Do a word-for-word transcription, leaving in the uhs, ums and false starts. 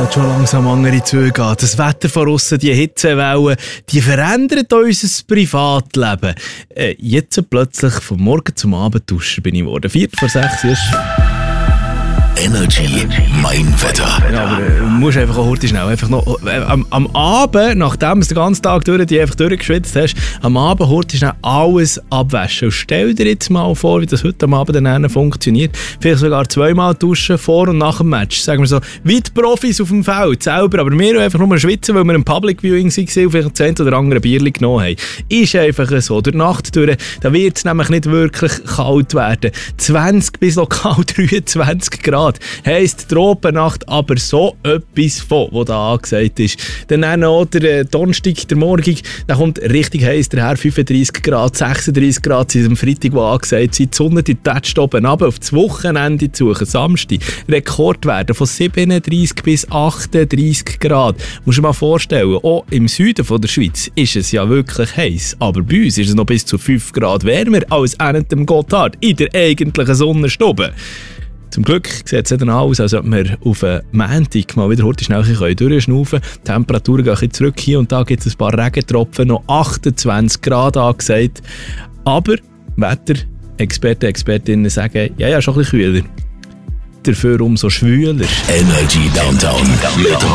halt schon langsam andere Züge an. Das Wetter von aussen, die Hitzewellen, die verändern unser Privatleben. Äh, jetzt plötzlich vom Morgen zum Abend duschen bin ich geworden. Viertel vor sechs ist... Energy, mein Wetter. Ja, aber äh, du musst einfach auch heute schnell einfach noch äh, am, am Abend, nachdem du den ganzen Tag durch, die einfach durchgeschwitzt hast, am Abend heute schnell alles abwaschen. Und stell dir jetzt mal vor, wie das heute am Abend dann funktioniert. Vielleicht sogar zweimal duschen, vor und nach dem Match. Sagen wir so, wie die Profis auf dem Feld selber, aber wir einfach nur schwitzen, weil wir im Public Viewing waren und vielleicht zehn oder andere Bierchen genommen haben. Ist einfach so. Durch die Nacht durch, da wird es nämlich nicht wirklich kalt werden. zwanzig bis lokal dreiundzwanzig Grad. Heisst Tropennacht, aber so etwas von, was da angesagt ist. Dann noch der äh, Donnerstag, der Morgen, da kommt richtig heiß daher, fünfunddreissig Grad, sechsunddreissig Grad sind am Freitag, wo angesagt sind. Die Sonne die tätscht oben runter, auf das Wochenende zu suchen, Samstag. Rekordwerte von siebenunddreissig bis achtunddreissig Grad. Musst du dir mal vorstellen, auch im Süden von der Schweiz ist es ja wirklich heiß, aber bei uns ist es noch bis zu fünf Grad wärmer als an dem Gotthard in der eigentlichen Sonnenstube. Zum Glück sieht es dann aus, als ob wir auf den Montag mal wieder heute schnell durchschnaufen können. Die Temperaturen gehen ein bisschen zurück. Hier und da gibt es ein paar Regentropfen, noch achtundzwanzig Grad angesagt. Aber Wetter-Experten, Expertinnen sagen, ja, ja, schon ein bisschen kühler. Dafür umso schwüler. Energy Downtown.